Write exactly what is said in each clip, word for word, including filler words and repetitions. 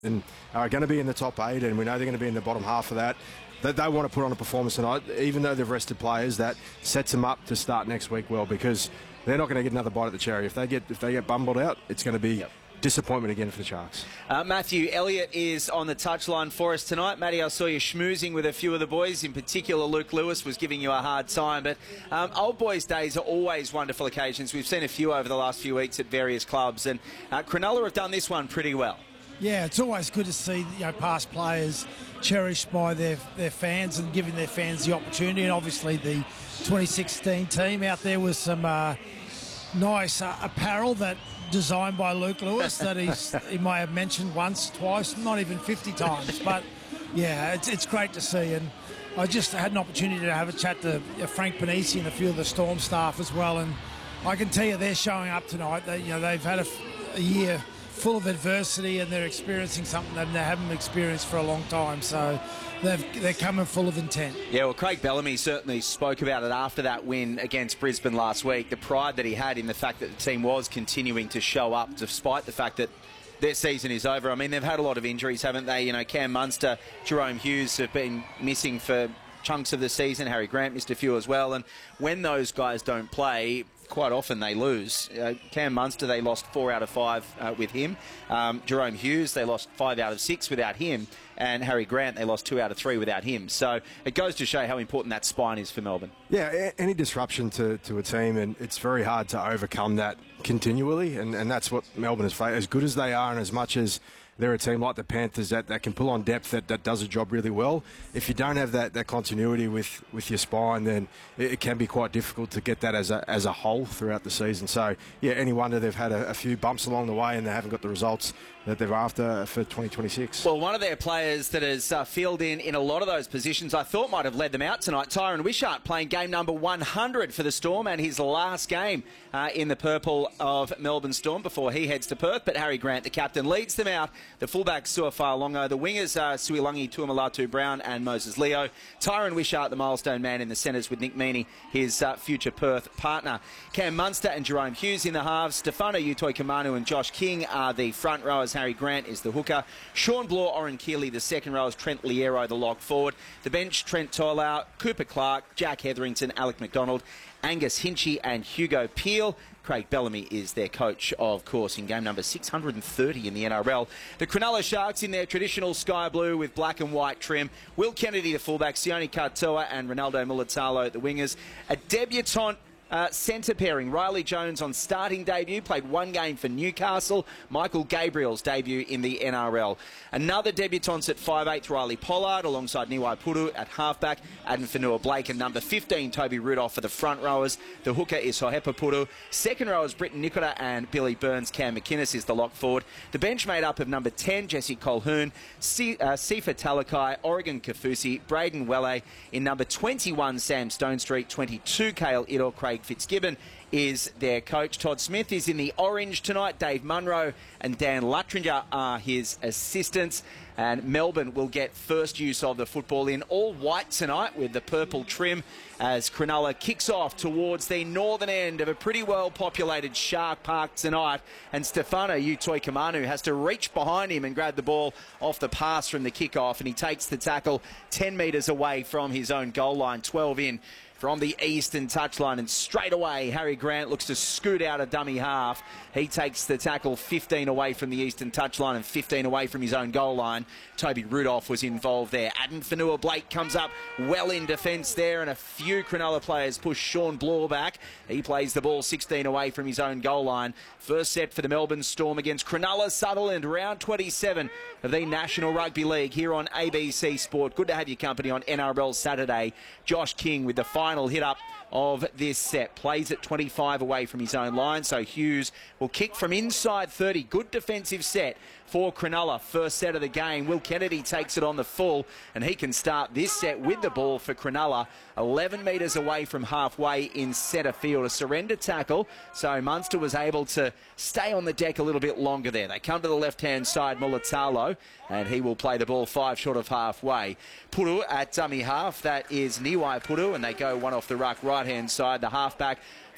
and are going to be in the top eight, and we know they're going to be in the bottom half of that. That they want to put on a performance tonight, even though they've rested players. That sets them up to start next week well, because they're not going to get another bite at the cherry. If they get if they get bumbled out, it's going to be yep. disappointment again for the Sharks. Uh, Matthew Elliott is on the touchline for us tonight. Matty, I saw you schmoozing with a few of the boys. In particular, Luke Lewis was giving you a hard time. But um, Old Boys Days are always wonderful occasions. We've seen a few over the last few weeks at various clubs, and uh, Cronulla have done this one pretty well. Yeah, it's always good to see, you know, past players cherished by their their fans and giving their fans the opportunity. And obviously the twenty sixteen team out there with some uh, nice uh, apparel that designed by Luke Lewis that he's he may have mentioned once, twice, not even fifty times. But yeah, it's it's great to see. And I just had an opportunity to have a chat to Frank Panisi and a few of the Storm staff as well. And I can tell you they're showing up tonight. They, you know, they've had a, a year full of adversity, and they're experiencing something that they haven't experienced for a long time. So they've, they're coming full of intent. Yeah, well, Craig Bellamy certainly spoke about it after that win against Brisbane last week, the pride that he had in the fact that the team was continuing to show up despite the fact that their season is over. I mean, they've had a lot of injuries, haven't they? You know, Cam Munster, Jerome Hughes have been missing for chunks of the season. Harry Grant missed a few as well. And when those guys don't play, quite often they lose. Uh, Cam Munster, they lost four out of five uh, with him. Um, Jerome Hughes, they lost five out of six without him. And Harry Grant, they lost two out of three without him. So it goes to show how important that spine is for Melbourne. Yeah, any disruption to, to a team, and it's very hard to overcome that continually. And, and that's what Melbourne is facing. As good as they are, and as much as they're a team like the Panthers that, that can pull on depth, that, that does a job really well. If you don't have that, that continuity with, with your spine, then it, it can be quite difficult to get that as a, as a whole throughout the season. So, yeah, any wonder they've had a, a few bumps along the way and they haven't got the results that they're after for twenty twenty-six. Well, one of their players that has uh, filled in in a lot of those positions I thought might have led them out tonight, Tyron Wishart, playing game number one hundred for the Storm and his last game uh, in the purple of Melbourne Storm before he heads to Perth. But Harry Grant, the captain, leads them out. The fullback, Suafar Longo. The wingers are Suilangi Tuamalatu Brown and Moses Leo. Tyron Wishart, the milestone man in the centres, with Nick Meaney, his uh, future Perth partner. Cam Munster and Jerome Hughes in the halves. Stefano Utoi-Kamanu and Josh King are the front rowers. Harry Grant is the hooker. Sean Bloor, Oren Keeley, the second rowers. Trent Liero, the lock forward. The bench, Trent Tolau, Cooper Clark, Jack Hetherington, Alec McDonald, Angus Hinchy and Hugo Peel. Craig Bellamy is their coach, of course, in game number six hundred thirty in the N R L. The Cronulla Sharks in their traditional sky blue with black and white trim. Will Kennedy, the fullback, Sione Katoa and Ronaldo Mulitalo, the wingers. A debutant Uh, centre pairing, Riley Jones on starting debut, played one game for Newcastle. Michael Gabriel's debut in the N R L. Another debutants at five eighth, Riley Pollard, alongside Niwai Puru at halfback, Adam Fanua-Blake, and number fifteen, Toby Rudolph for the front rowers. The hooker is Hohepa Puru. Second rowers, Britton Nicola and Billy Burns. Cam McInnes is the lock forward. The bench made up of number ten, Jesse Colquhoun, C- uh, Sifa Talakai, Oregon Kafusi, Braden Welle. In number twenty-one, Sam Stonestreet, twenty-two, Cale Idor, Craig Fitzgibbon is their coach. Todd Smith is in the orange tonight. Dave Munro and Dan Luttringer are his assistants. And Melbourne will get first use of the football in all white tonight with the purple trim as Cronulla kicks off towards the northern end of a pretty well-populated Shark Park tonight. And Stefano Utoi-Kamanu has to reach behind him and grab the ball off the pass from the kickoff. And he takes the tackle ten metres away from his own goal line, twelve in from the eastern touchline, and straight away Harry Grant looks to scoot out a dummy half. He takes the tackle fifteen away from the eastern touchline and fifteen away from his own goal line. Toby Rudolph was involved there. Adam Fanua-Blake comes up well in defence there, and a few Cronulla players push Sean Bloor back. He plays the ball sixteen away from his own goal line. First set for the Melbourne Storm against Cronulla Sutherland, round twenty-seven of the National Rugby League here on A B C Sport. Good to have your company on N R L Saturday. Josh King with the final hit up of this set. Plays at twenty-five away from his own line, so Hughes will kick from inside thirty. Good defensive set for Cronulla. First set of the game. Will Kennedy takes it on the full, and he can start this set with the ball for Cronulla. eleven metres away from halfway in centre field. A surrender tackle, so Munster was able to stay on the deck a little bit longer there. They come to the left-hand side, Mulitalo, and he will play the ball five short of halfway. Puru at dummy half. That is Niwai Puru, and they go one off the ruck right-hand side. The halfback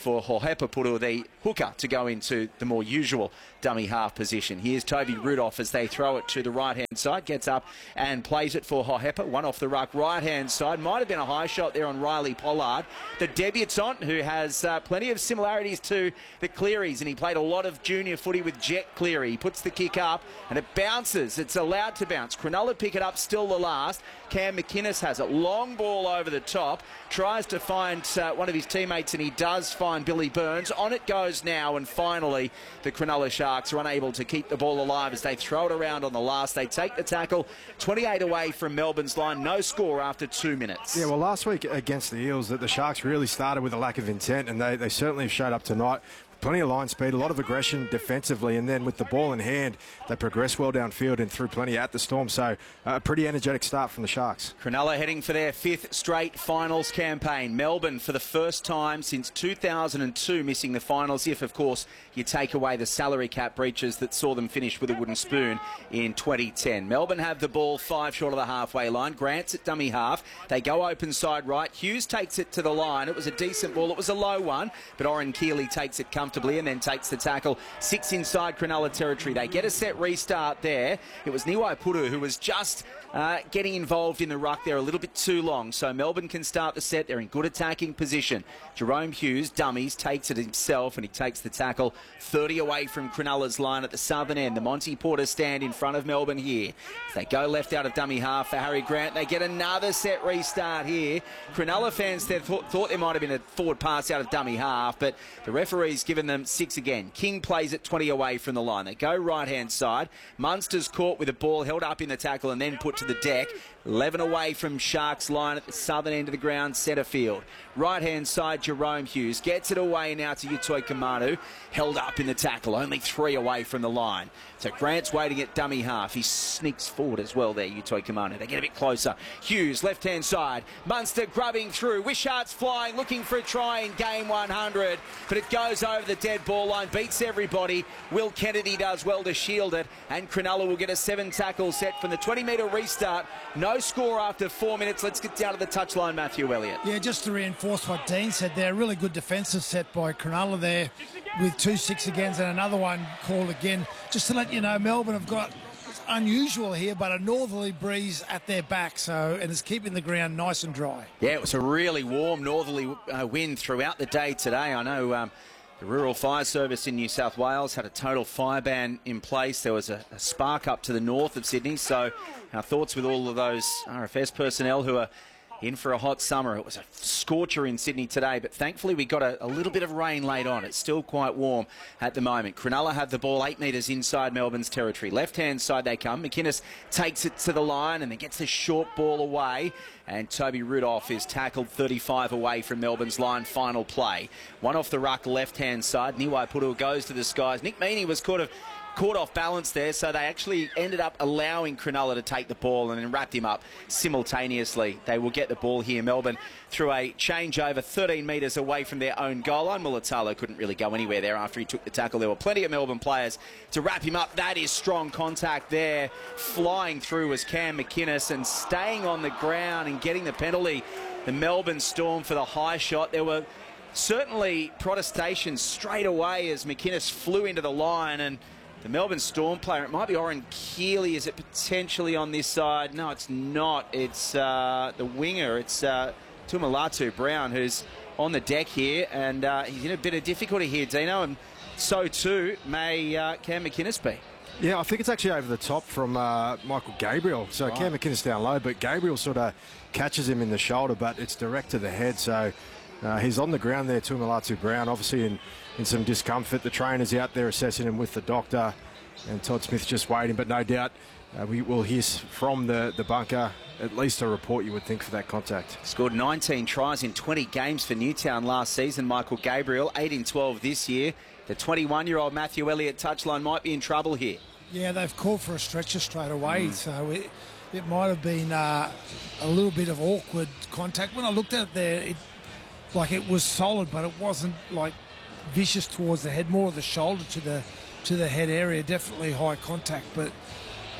for Hohepa Puru, the hooker, to go into the more usual dummy half position. Here's Toby Rudolph as they throw it to the right-hand side. Gets up and plays it for Hohepa. One off the ruck, right-hand side. Might have been a high shot there on Riley Pollard, the debutant, who has uh, plenty of similarities to the Clearys, and he played a lot of junior footy with Jet Cleary. He puts the kick up, and it bounces. It's allowed to bounce. Cronulla pick it up, still the last. Cam McInnes has it. Long ball over the top. Tries to find uh, one of his teammates, and he does find Billy Burns. On it goes now, and finally the Cronulla Sharks are unable to keep the ball alive as they throw it around on the last. They take the tackle, twenty-eight away from Melbourne's line. No score after two minutes. Yeah, well, last week against the Eels, that the Sharks really started with a lack of intent, and they, they certainly have showed up tonight. Plenty of line speed, a lot of aggression defensively, and then with the ball in hand, they progress well downfield and threw plenty at the Storm. So a pretty energetic start from the Sharks. Cronulla heading for their fifth straight finals campaign. Melbourne for the first time since two thousand two missing the finals, if of course you take away the salary cap breaches that saw them finish with a wooden spoon in twenty ten. Melbourne have the ball five short of the halfway line. Grant's at dummy half. They go open side right. Hughes takes it to the line. It was a decent ball. It was a low one, but Oren Keeley takes it comfortably and then takes the tackle. Six inside Cronulla territory. They get a set restart there. It was Niwai Puru who was just uh, getting involved in the ruck there a little bit too long. So Melbourne can start the set. They're in good attacking position. Jerome Hughes, dummies, takes it himself and he takes the tackle thirty away from Cronulla's line at the southern end. The Monty Porter stand in front of Melbourne here. As they go left out of dummy half for Harry Grant. They get another set restart here. Cronulla fans th thought, thought there might have been a forward pass out of dummy half, but the referee's given them six again. King plays it twenty away from the line. They go right-hand side. Munster's caught with a ball held up in the tackle and then put to the deck. eleven away from Sharks' line at the southern end of the ground, centre field. Right-hand side, Jerome Hughes gets it away now to Utoi Kamanu. Held up in the tackle, only three away from the line. So Grant's waiting at dummy half. He sneaks forward as well there, Utoi Kamanu. They get a bit closer. Hughes, left-hand side. Munster grubbing through. Wishart's flying, looking for a try in game one hundred. But it goes over the dead ball line, beats everybody. Will Kennedy does well to shield it. And Cronulla will get a seven-tackle set from the twenty metre restart. No score after four minutes. Let's get down to the touchline, Matthew Elliott. Yeah, just to reinforce what Dean said there, really good defensive set by Cronulla there with two six agains and another one called again. Just to let you know, Melbourne have got, it's unusual here, but a northerly breeze at their back, so and it's keeping the ground nice and dry. Yeah, it was a really warm northerly uh, wind throughout the day today. I know um, the Rural Fire Service in New South Wales had a total fire ban in place. There was a, a spark up to the north of Sydney, so our thoughts with all of those R F S personnel who are in for a hot summer. It was a scorcher in Sydney today, but thankfully we got a, a little bit of rain late on. It's still quite warm at the moment. Cronulla have the ball eight metres inside Melbourne's territory. Left-hand side they come. McInnes takes it to the line and then gets the short ball away. And Toby Rudolph is tackled thirty-five away from Melbourne's line. Final play. One off the ruck, left-hand side. Niwai Puru goes to the skies. Nick Meaney was caught of... Caught off balance there, so they actually ended up allowing Cronulla to take the ball and then wrapped him up simultaneously. They will get the ball here. Melbourne through a changeover thirteen metres away from their own goal line. Mulatalo couldn't really go anywhere there after he took the tackle. There were plenty of Melbourne players to wrap him up. That is strong contact there. Flying through was Cam McInnes and staying on the ground and getting the penalty. The Melbourne Storm for the high shot. There were certainly protestations straight away as McInnes flew into the line, and the Melbourne Storm player, it might be Oren Keeley, is it potentially on this side? No, it's not. It's uh, the winger. It's uh, Tumalatu Brown who's on the deck here, and uh, he's in a bit of difficulty here, Dino, and so too may uh, Cam McInnes be. Yeah, I think it's actually over the top from uh, Michael Gabriel. So right. Cam McInnes down low, but Gabriel sort of catches him in the shoulder, but it's direct to the head. So uh, he's on the ground there, Tumalatu Brown, obviously in... in some discomfort. The trainer's out there assessing him with the doctor, and Todd Smith's just waiting, but no doubt uh, we will hear from the, the bunker at least a report, you would think, for that contact. Scored nineteen tries in twenty games for Newtown last season, Michael Gabriel, eight in twelve this year. The twenty-one-year-old Matthew Elliott touchline might be in trouble here. Yeah, they've called for a stretcher straight away, mm. so it, it might have been uh, a little bit of awkward contact. When I looked at it there, it, like it was solid, but it wasn't like vicious towards the head, more of the shoulder to the to the head area. Definitely high contact, but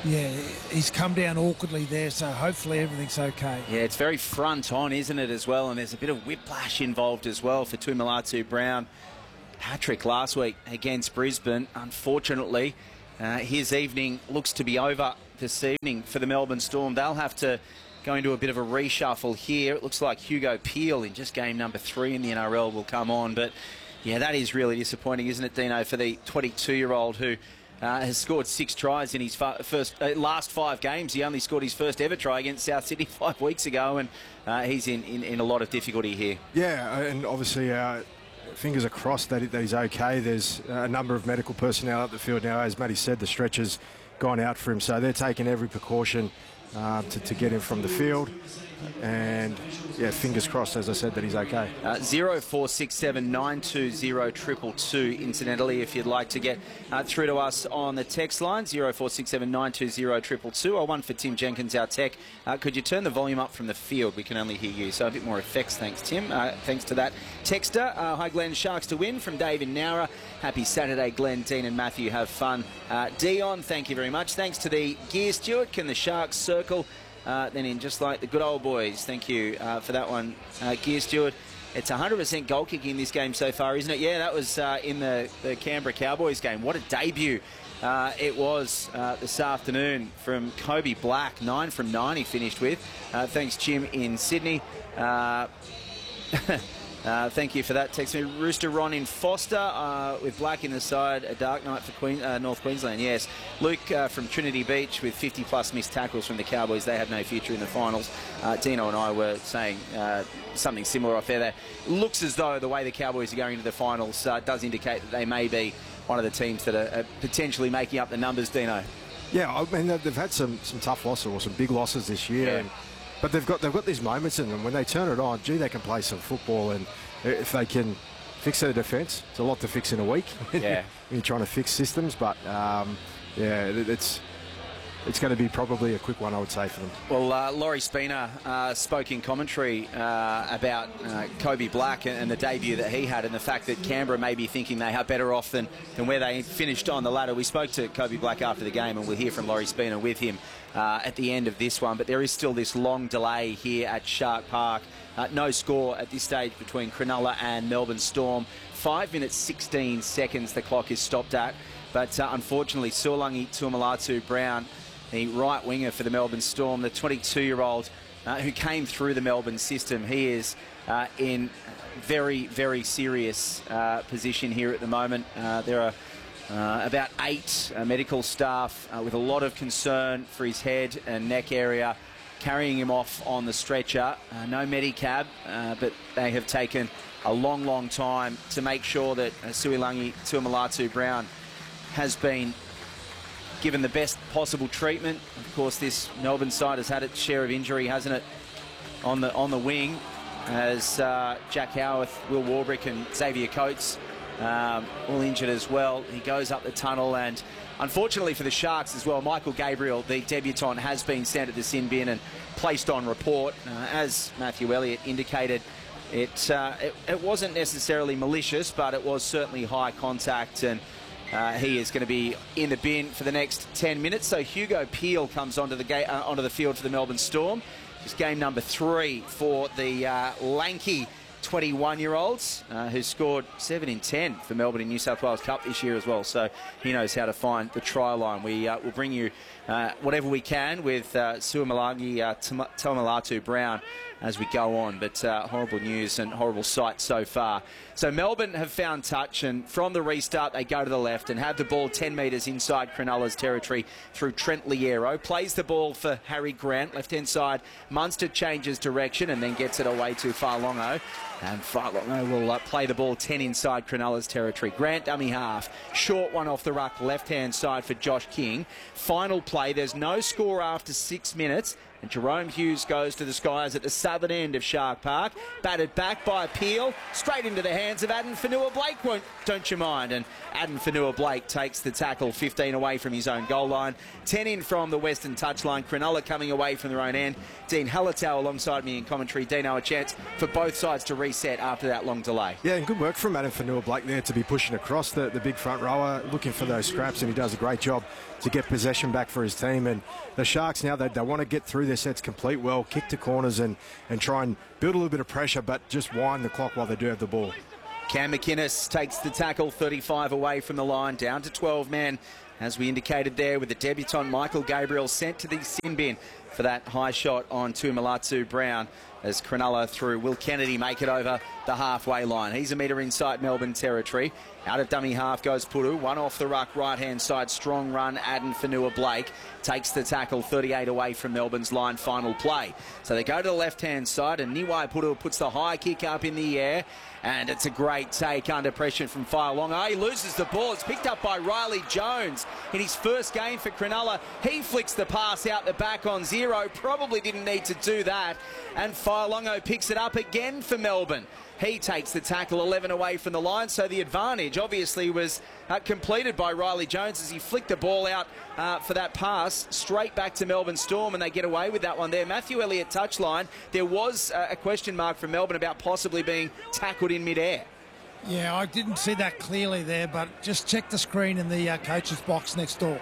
Yeah, he's come down awkwardly there, so hopefully everything's okay. Yeah, it's very front on, isn't it, as well? And there's a bit of whiplash involved as well for Tuimulatu Brown. Hat-trick last week against Brisbane. Unfortunately, uh, his evening looks to be over this evening for the Melbourne Storm. They'll have to go into a bit of a reshuffle here. It looks like Hugo Peel in just game number three in the N R L will come on. But, yeah, that is really disappointing, isn't it, Dino, for the twenty-two-year-old who Uh, has scored six tries in his first uh, last five games. He only scored his first ever try against South Sydney five weeks ago, and uh, he's in, in, in a lot of difficulty here. Yeah, and obviously uh, fingers are crossed that, that he's okay. There's a number of medical personnel at the field now. As Matty said, the stretcher's gone out for him, so they're taking every precaution uh, to, to get him from the field. And, yeah, fingers crossed, as I said, that he's okay. Uh, zero four six seven nine two zero triple two, incidentally, if you'd like to get uh, through to us on the text line, zero four six seven nine two zero triple two, or one for Tim Jenkins, our tech. Uh, could you turn the volume up from the field? We can only hear you, so a bit more effects, thanks, Tim. Uh, thanks to that. Texter, uh, hi, Glenn, Sharks to win from Dave in Nowra. Happy Saturday, Glenn, Dean and Matthew. Have fun. Uh, Dion, thank you very much. Thanks to the Gear Stewart. Can the Sharks circle? Uh, then in just like the good old boys. Thank you uh, for that one, uh, Gear Stewart. It's one hundred percent goal kicking in this game so far, isn't it? Yeah, that was uh, in the, the Canberra Cowboys game. What a debut uh, it was uh, this afternoon from Kobe Black. Nine from nine he finished with. Uh, thanks, Jim in Sydney. Uh, Uh, thank you for that. Text me, Rooster Ron in Foster uh, with Black in the side. A dark night for Queen, uh, North Queensland, yes. Luke uh, from Trinity Beach with fifty plus missed tackles from the Cowboys. They have no future in the finals. Uh, Dino and I were saying uh, something similar off there. That looks as though the way the Cowboys are going into the finals uh, does indicate that they may be one of the teams that are, are potentially making up the numbers, Dino. Yeah, I mean, they've had some, some tough losses or some big losses this year. Yeah. And, But they've got they've got these moments in them when they turn it on. Gee, they can play some football, and if they can fix their defence, it's a lot to fix in a week. Yeah, when you're trying to fix systems, but um, yeah, it's it's going to be probably a quick one, I would say, for them. Well, uh, Laurie Spina uh, spoke in commentary uh, about uh, Kobe Black and, and the debut that he had, and the fact that Canberra may be thinking they are better off than, than where they finished on the ladder. We spoke to Kobe Black after the game, and we'll hear from Laurie Spina with him uh, at the end of this one. But there is still this long delay here at Shark Park. Uh, no score at this stage between Cronulla and Melbourne Storm. Five minutes, sixteen seconds the clock is stopped at. But uh, unfortunately, Suolangi Tuimulatu Brown, the right winger for the Melbourne Storm, the twenty-two-year-old uh, who came through the Melbourne system. He is uh, in very, very serious uh, position here at the moment. Uh, there are uh, about eight uh, medical staff uh, with a lot of concern for his head and neck area, carrying him off on the stretcher. Uh, no Medicab, uh, but they have taken a long, long time to make sure that uh, Suolangi Tuimulatu Brown has been given the best possible treatment. Of course, this Melbourne side has had its share of injury, hasn't it, on the on the wing, as uh, Jack Howarth, Will Warbrick and Xavier Coates um, all injured as well. He goes up the tunnel, and unfortunately for the Sharks as well, Michael Gabriel, the debutant, has been sent to the sin bin and placed on report. Uh, as Matthew Elliott indicated, it, uh, it, it wasn't necessarily malicious, but it was certainly high contact, and Uh, he is going to be in the bin for the next ten minutes. So Hugo Peel comes onto the, ga uh, onto the field for the Melbourne Storm. It's game number three for the uh, lanky twenty-one-year-olds uh, who scored seven in ten for Melbourne in New South Wales Cup this year as well. So he knows how to find the try line. We uh, will bring you uh, whatever we can with uh, Suolangi uh, Tuimulatu Brown as we go on, but uh, horrible news and horrible sight so far. So Melbourne have found touch, and from the restart they go to the left and have the ball ten metres inside Cronulla's territory through Trent Liero. Plays the ball for Harry Grant, left-hand side. Munster changes direction and then gets it away to Farlongo. And Farlongo will uh, play the ball ten inside Cronulla's territory. Grant dummy half. Short one off the ruck, left-hand side for Josh King. Final play, there's no score after six minutes. And Jerome Hughes goes to the skies at the southern end of Shark Park. Batted back by Peel, straight into the hands of Addin Fonua-Blake, won't, don't you mind? And Addin Fonua-Blake takes the tackle, fifteen away from his own goal line. ten in from the western touchline. Cronulla coming away from their own end. Dean Hallertau alongside me in commentary. Dino, a chance for both sides to reset after that long delay. Yeah, and good work from Addin Fonua-Blake there to be pushing across the, the big front rower, looking for those scraps, and he does a great job to get possession back for his team. And the Sharks now, they, they want to get through their sets complete well, kick to corners and, and try and build a little bit of pressure, but just wind the clock while they do have the ball. Cam McInnes takes the tackle, thirty-five away from the line, down to twelve men, as we indicated there, with the debutant Michael Gabriel sent to the sin bin for that high shot on Tuimolatu Brown, as Cronulla through Will Kennedy make it over the halfway line. He's a metre inside Melbourne territory. Out of dummy half goes Puru. One off the ruck, right-hand side, strong run. Addin Fonua-Blake takes the tackle, thirty-eight away from Melbourne's line, final play. So they go to the left-hand side, and Niwai Puru puts the high kick up in the air, and it's a great take under pressure from Failonga. He loses the ball. It's picked up by Riley Jones in his first game for Cronulla. He flicks the pass out the back on zero. Probably didn't need to do that. And Failonga picks it up again for Melbourne. He takes the tackle, eleven away from the line, so the advantage obviously was uh, completed by Riley Jones as he flicked the ball out uh, for that pass straight back to Melbourne Storm, and they get away with that one there. Matthew Elliott touchline. There was uh, a question mark from Melbourne about possibly being tackled in midair. Yeah, I didn't see that clearly there, but just check the screen in the uh, coach's box next door.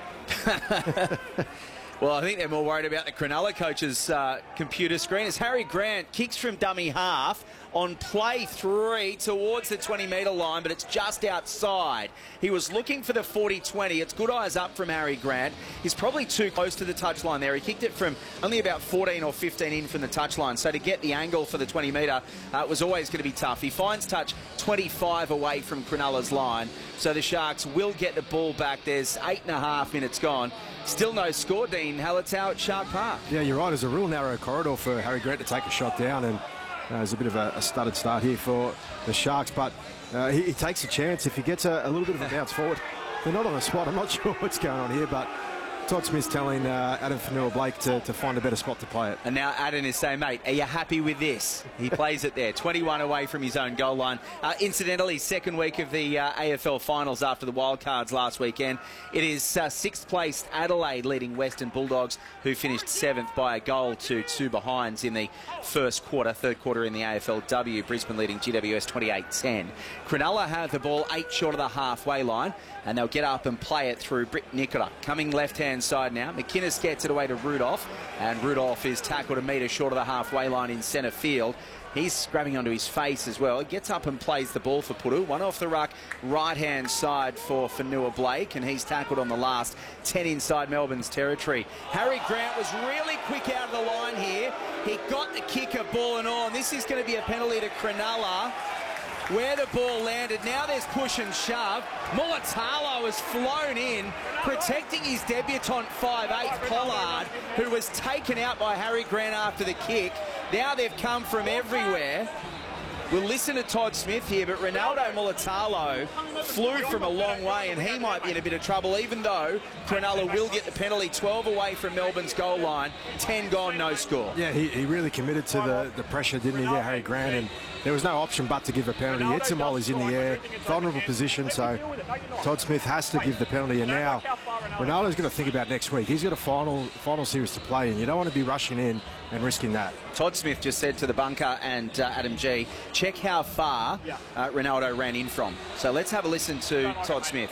Well, I think they're more worried about the Cronulla coach's uh, computer screen as Harry Grant kicks from dummy half on play three towards the twenty metre line, but it's just outside. He was looking for the forty twenty. It's good eyes up from Harry Grant. He's probably too close to the touchline there. He kicked it from only about fourteen or fifteen in from the touchline, so to get the angle for the twenty metre uh, was always going to be tough. He finds touch twenty-five away from Cronulla's line, so the Sharks will get the ball back. There's eight and a half minutes gone. Still no score, Dean Hallertau at Shark Park. Yeah, you're right. There's a real narrow corridor for Harry Grant to take a shot down, and uh, there's a bit of a, a stuttered start here for the Sharks, but uh, he, he takes a chance. If he gets a, a little bit of a bounce forward, they're not on the spot. I'm not sure what's going on here, but Todd Smith's telling uh, Addin Fonua-Blake to, to find a better spot to play it. And now Addin is saying, mate, are you happy with this? He plays it there, twenty-one away from his own goal line. Uh, incidentally, second week of the uh, A F L finals after the wildcards last weekend. It is uh, sixth placed Adelaide leading Western Bulldogs, who finished seventh by a goal to two behinds in the first quarter, third quarter in the A F L W. Brisbane leading G W S twenty-eight ten. Cronulla have the ball eight short of the halfway line, and they'll get up and play it through Britt Nicola. Coming left-hand side now, McInnes gets it away to Rudolph, and Rudolph is tackled a metre short of the halfway line in centre field. He's grabbing onto his face as well. He gets up and plays the ball for Puru. One off the ruck, right-hand side for Fonua-Blake, and he's tackled on the last ten inside Melbourne's territory. Harry Grant was really quick out of the line here. He got the kicker, ball and all, and this is going to be a penalty to Cronulla. Where the ball landed, now there's push and shove. Mulatalo has flown in, protecting his debutant five eight Pollard, who was taken out by Harry Grant after the kick. Now they've come from everywhere. We'll listen to Todd Smith here, but Ronaldo Mulatalo flew from a long way, and he might be in a bit of trouble, even though Cronulla will get the penalty. twelve away from Melbourne's goal line, ten gone, no score. Yeah, he, he really committed to the, the pressure, didn't he there, Harry Grant? And there was no option but to give a penalty. He hits him while he's in the air, vulnerable position, so Todd Smith has to give the penalty. And now Ronaldo's going to think about next week. He's got a final final series to play, and you don't want to be rushing in and risking that. Todd Smith just said to the bunker and uh, Adam G, check how far uh, Ronaldo ran in from. So let's have a listen to Todd Smith.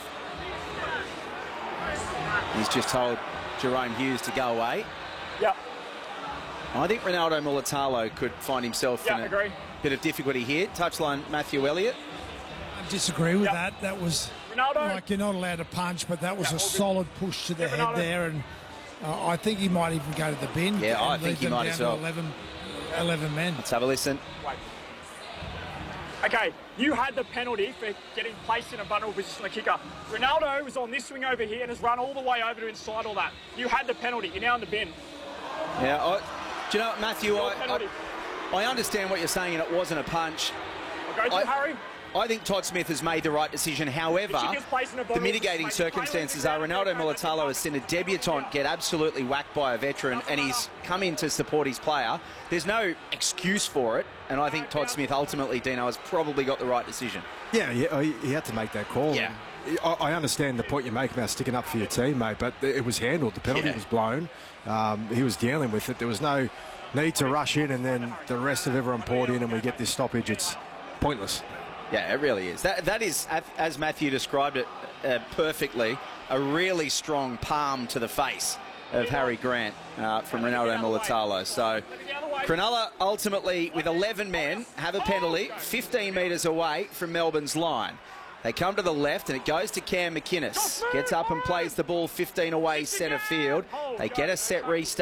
He's just told Jerome Hughes to go away. Yeah. I think Ronaldo Mulatalo could find himself yeah, in a agree. bit of difficulty here. Touchline Matthew Elliott. I disagree with Yep. that. That was Ronaldo. like you're not allowed to punch, but that was Yeah, a all good. solid push to the Yeah, head Ronaldo. there, and uh, I think he might even go to the bin. Yeah, and I lead think he them might down as to well. eleven, eleven men. Let's have a listen. Wait. Okay, you had the penalty for getting placed in a vulnerable position, the kicker. Ronaldo was on this swing over here and has run all the way over to inside all that. You had the penalty. You're now in the bin. Yeah, I, do you know what, Matthew? Your I, penalty. I, I understand what you're saying, and it wasn't a punch. I'll go to I- Harry. I think Todd Smith has made the right decision. However, If she gets placed in a the vulnerable mitigating position, mate, circumstances play are with Ronaldo the Mulatalo has seen a debutant get absolutely whacked by a veteran, and he's come in to support his player. There's no excuse for it, and I think Todd Smith ultimately, Dino, has probably got the right decision. Yeah, yeah, he, he had to make that call. Yeah. I, I understand the point you make about sticking up for your team, mate, but it was handled. The penalty Yeah. was blown. Um, he was dealing with it. There was no need to rush in, and then the rest of everyone poured in, and we get this stoppage. It's pointless. Yeah, it really is. That That is, as Matthew described it, uh, perfectly a really strong palm to the face of Harry Grant uh, from Ronaldo Mulitalo. So Cronulla ultimately, with eleven men, have a penalty fifteen metres away from Melbourne's line. They come to the left and it goes to Cam McInnes. Gets up and plays the ball fifteen away centre field. They get a set restart.